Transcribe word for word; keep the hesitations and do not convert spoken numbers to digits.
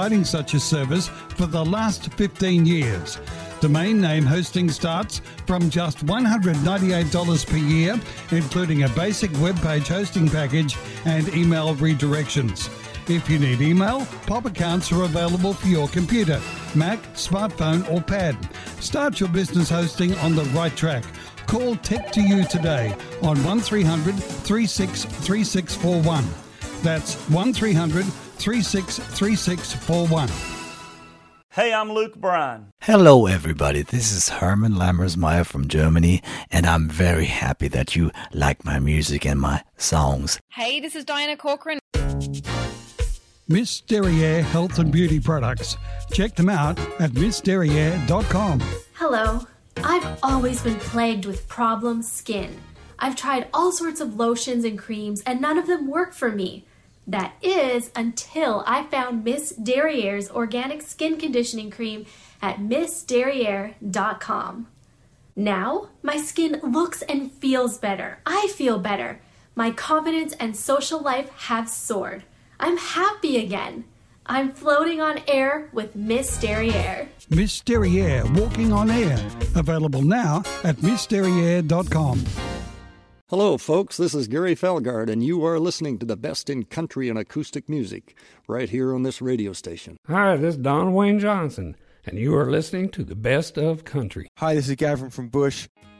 providing such a service for the last fifteen years. Domain name hosting starts from just one hundred ninety-eight dollars per year, including a basic web page hosting package and email redirections. If you need email, Pop accounts are available for your computer, Mac, smartphone or pad. Start your business hosting on the right track. Call Tech to You today on one three hundred, three six three six four one. That's one three hundred, three six three six four one. Hey, I'm Luke Bryan. Hello, everybody. This is Herman Lammersmeyer from Germany, and I'm very happy that you like my music and my songs. Hey, this is Diana Corcoran. Miss Derriere Health and Beauty Products. Check them out at miss derriere dot com. Hello. I've always been plagued with problem skin. I've tried all sorts of lotions and creams, and none of them work for me. That is until I found Miss Derriere's organic skin conditioning cream at miss derriere dot com. Now, my skin looks and feels better. I feel better. My confidence and social life have soared. I'm happy again. I'm floating on air with Miss Derriere. Miss Derriere Walking on Air. Available now at miss derriere dot com. Hello, folks. This is Gary Felgard, and you are listening to the best in country and acoustic music right here on this radio station. Hi, this is Don Wayne Johnson, and you are listening to the best of country. Hi, this is Gavin from Bush.